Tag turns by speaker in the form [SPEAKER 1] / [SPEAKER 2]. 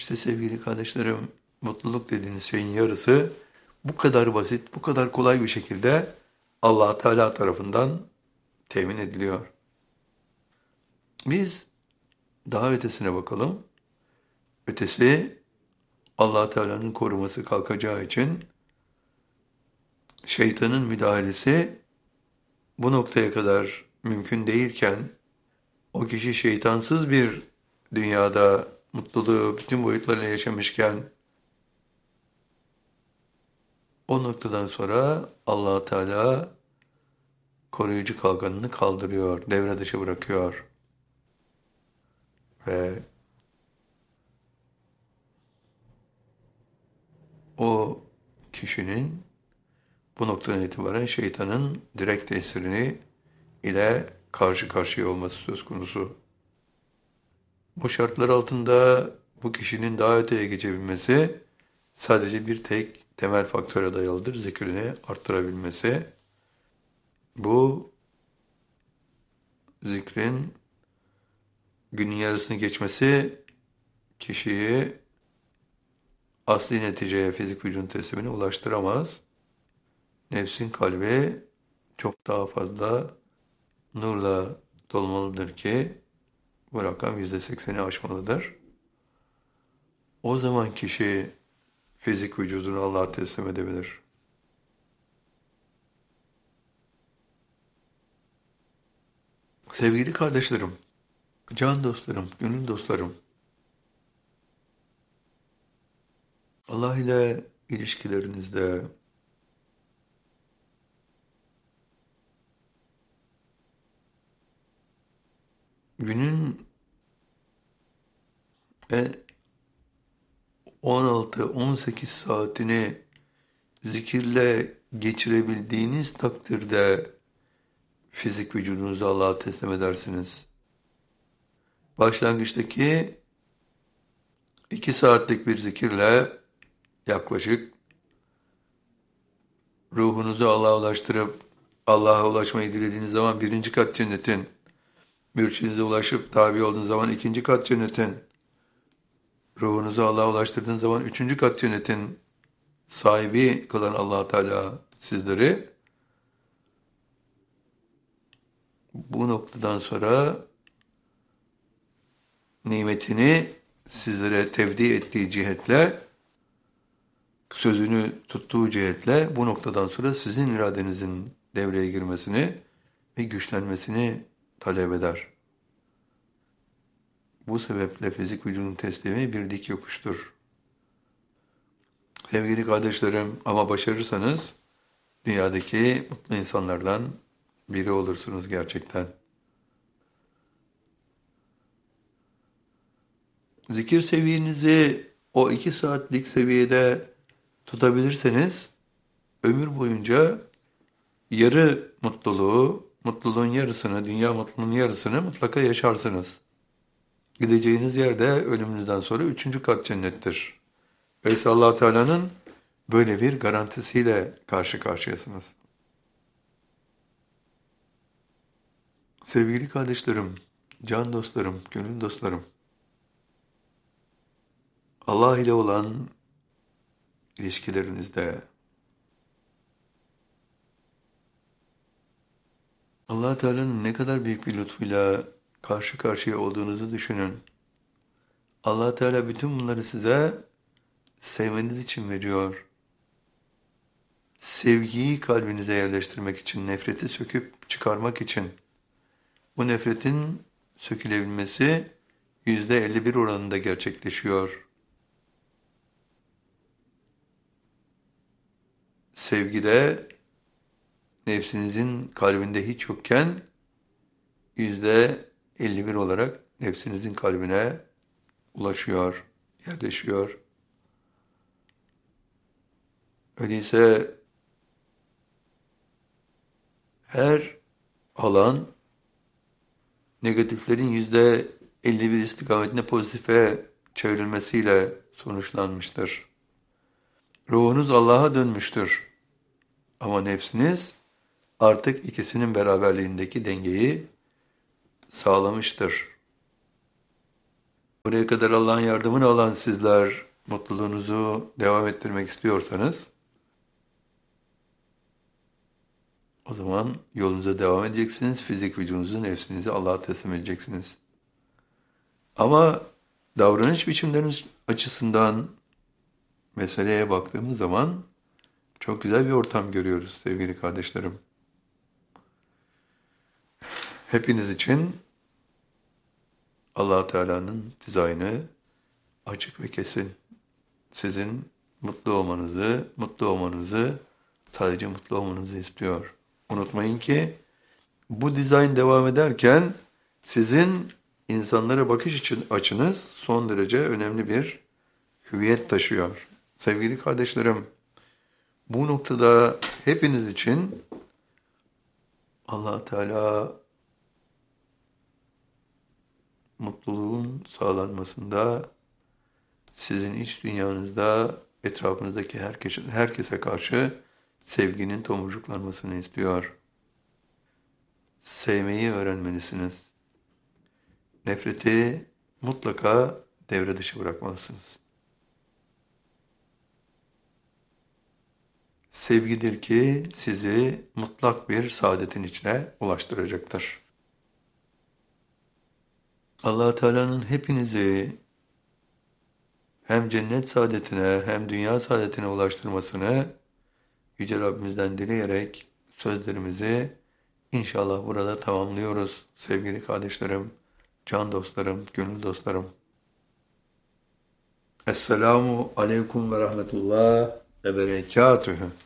[SPEAKER 1] İşte sevgili kardeşlerim, mutluluk dediğiniz şeyin yarısı bu kadar basit, bu kadar kolay bir şekilde Allah Teala tarafından temin ediliyor. Biz daha ötesine bakalım. Ötesi Allah Teala'nın koruması kalkacağı için şeytanın müdahalesi bu noktaya kadar mümkün değilken o kişi şeytansız bir dünyada mutluluğu bütün boyutlarıyla yaşamışken o noktadan sonra Allah Teala koruyucu kalkanını kaldırıyor, devre dışı bırakıyor ve o kişinin bu noktadan itibaren şeytanın direkt tesirini ile karşı karşıya olması söz konusu. Bu şartlar altında bu kişinin daha öteye geçebilmesi sadece bir tek temel faktöre dayalıdır. Zikrini arttırabilmesi. Bu zikrin günün yarısını geçmesi kişiyi asli neticeye, fizik vücudun teslimine ulaştıramaz. Nefsin kalbi çok daha fazla nurla dolmalıdır ki bu rakam %80'i aşmalıdır. O zaman kişi fizik vücudunu Allah'a teslim edebilir. Sevgili kardeşlerim, can dostlarım, gönül dostlarım, Allah ile ilişkilerinizde günün 16-18 saatini zikirle geçirebildiğiniz takdirde fizik vücudunuzu Allah'a teslim edersiniz. Başlangıçtaki 2 saatlik bir zikirle yaklaşık ruhunuzu Allah'a ulaştırıp Allah'a ulaşmayı dilediğiniz zaman 1. kat cennetin, mürşidinize ulaşıp tabi olduğunuz zaman 2. kat cennetin, ruhunuzu Allah'a ulaştırdığınız zaman 3. kat cennetin sahibi kılan Allah Teala sizleri bu noktadan sonra nimetini sizlere tevdi ettiği cihetle, sözünü tuttuğu cihetle bu noktadan sonra sizin iradenizin devreye girmesini ve güçlenmesini talep eder. Bu sebeple fizik vücudun teslimi bir dik yokuştur. Sevgili kardeşlerim, ama başarırsanız dünyadaki mutlu insanlardan biri olursunuz gerçekten. Zikir seviyenizi o 2 saatlik seviyede tutabilirseniz ömür boyunca yarı mutluluğu, mutluluğun yarısını, dünya mutluluğunun yarısını mutlaka yaşarsınız. Gideceğiniz yerde ölümünüzden sonra 3. kat cennettir. Öyleyse Allah Teala'nın böyle bir garantisiyle karşı karşıyasınız. Sevgili kardeşlerim, can dostlarım, gönül dostlarım, Allah ile olan ilişkilerinizde Allah Teala'nın ne kadar büyük bir lütfuyla karşı karşıya olduğunuzu düşünün. Allah Teala bütün bunları size sevmeniz için veriyor. Sevgiyi kalbinize yerleştirmek için, nefreti söküp çıkarmak için. Bu nefretin sökülebilmesi %51 oranında gerçekleşiyor. Sevgide nefsinizin kalbinde hiç yokken %51 olarak nefsinizin kalbine ulaşıyor, yerleşiyor. Öyleyse her alan negatiflerin %51 istikametinde pozitife çevrilmesiyle sonuçlanmıştır. Ruhunuz Allah'a dönmüştür. Ama nefsiniz artık ikisinin beraberliğindeki dengeyi sağlamıştır. Buraya kadar Allah'ın yardımını alan sizler mutluluğunuzu devam ettirmek istiyorsanız o zaman yolunuza devam edeceksiniz. Fizik vücudunuzu, nefsinizi Allah'a teslim edeceksiniz. Ama davranış biçimleriniz açısından meseleye baktığımız zaman çok güzel bir ortam görüyoruz sevgili kardeşlerim. Hepiniz için Allah Teala'nın dizaynı açık ve kesin. Sizin mutlu olmanızı, sadece mutlu olmanızı istiyor. Unutmayın ki bu dizayn devam ederken sizin insanlara bakış açınız son derece önemli bir hüviyet taşıyor. Sevgili kardeşlerim, bu noktada hepiniz için Allah Teala mutluluğun sağlanmasında, sizin iç dünyanızda etrafınızdaki herkese karşı sevginin tomurcuklanmasını istiyor. Sevmeyi öğrenmelisiniz. Nefreti mutlaka devre dışı bırakmalısınız. Sevgidir ki sizi mutlak bir saadetin içine ulaştıracaktır. Allah Teala'nın hepinizi hem cennet saadetine hem dünya saadetine ulaştırmasını Yüce Rabbimizden dileyerek sözlerimizi inşallah burada tamamlıyoruz sevgili kardeşlerim, can dostlarım, gönül dostlarım. Esselamu aleyküm ve rahmetullah ve berekatühü.